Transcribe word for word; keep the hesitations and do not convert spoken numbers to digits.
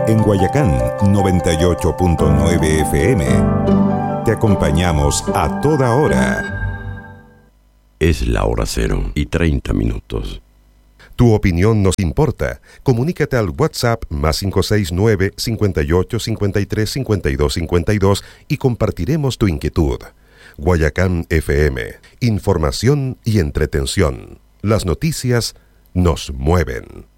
En Guayacán, noventa y ocho punto nueve F M. Te acompañamos a toda hora. Es la hora cero y treinta minutos. Tu opinión nos importa. Comunícate al WhatsApp más cinco seis nueve, cinco ocho, cinco tres, cinco dos cinco dos y compartiremos tu inquietud. Guayacán F M. Información y entretención. Las noticias nos mueven.